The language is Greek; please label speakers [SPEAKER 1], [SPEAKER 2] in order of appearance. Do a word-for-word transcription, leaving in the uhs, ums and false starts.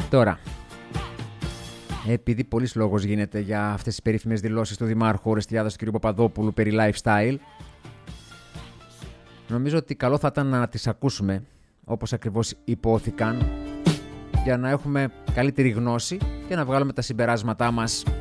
[SPEAKER 1] Τώρα, επειδή πολλής λόγος γίνεται για αυτές τις περίφημες δηλώσεις του Δημάρχου Ορεστιάδας του κ. Παπαδόπουλου περί lifestyle, νομίζω ότι καλό θα ήταν να τις ακούσουμε όπως ακριβώς υπόθηκαν, για να έχουμε καλύτερη γνώση και να βγάλουμε τα συμπεράσματά μας.